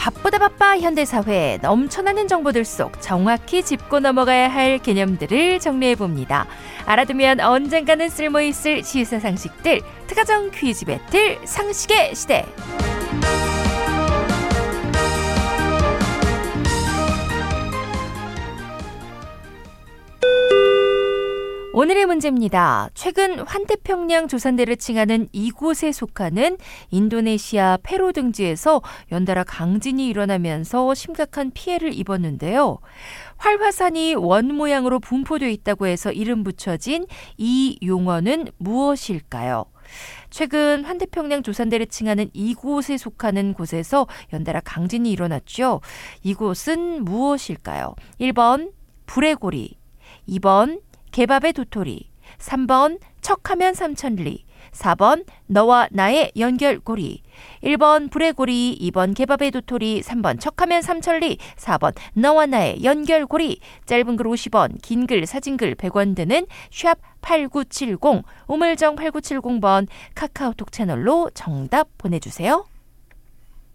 바쁘다 바빠 현대사회 넘쳐나는 정보들 속 정확히 짚고 넘어가야 할 개념들을 정리해봅니다. 알아두면 언젠가는 쓸모있을 시사상식들, 특가정 퀴즈 배틀 상식의 시대. 오늘의 문제입니다. 최근 환태평양 조산대를 칭하는 이곳에 속하는 인도네시아 페루 등지에서 연달아 강진이 일어나면서 심각한 피해를 입었는데요. 활화산이 원 모양으로 분포되어 있다고 해서 이름 붙여진 이 용어는 무엇일까요? 최근 환태평양 조산대를 칭하는 이곳에 속하는 곳에서 연달아 강진이 일어났죠. 이곳은 무엇일까요? 1번 불의 고리, 2번 개밥의 도토리, 3번 척하면 삼천리, 4번 너와 나의 연결고리. 1번 불의 고리, 2번 개밥의 도토리, 3번 척하면 삼천리, 4번 너와 나의 연결고리. 짧은 글 50원, 긴 글 사진글 100원 드는 샵 8970, 우물정 8970번 카카오톡 채널로 정답 보내주세요.